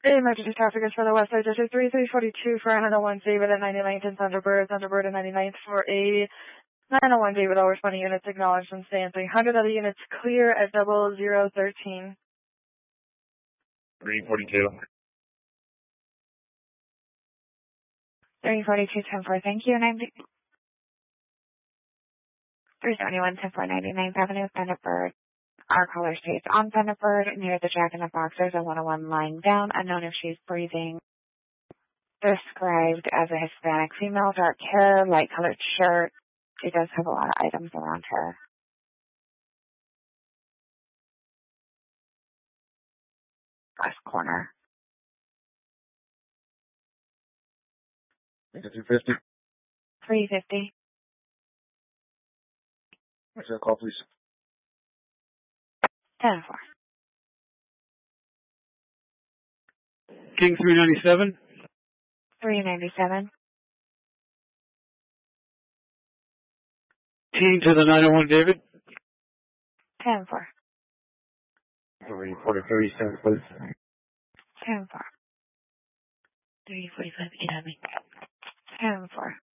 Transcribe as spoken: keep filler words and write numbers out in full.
Emergency traffic is for the West Side District three three forty-two for one oh one David at ninety-ninth and Thunderbird, Thunderbird at ninety-ninth for a nine oh one David over twenty units acknowledged and stay three hundred other units clear at double zero thirteen. three forty-two. three forty-two, ten four, thank you. three seventy-one, ten four, ninety-ninth Avenue, Thunderbird. Our caller stays on Thunderbird near the Jack in the Box. There's a one oh one lying down, unknown if she's breathing. Described as a Hispanic female, dark hair, light colored shirt. She does have a lot of items around her. West corner. two fifty. three fifty. What's that call, please? ten four. King three ninety-seven. three ninety-seven. King to the nine oh one David. ten four. three forty, thirty-seven, please. ten four. three forty-five, eight hundred. ten four.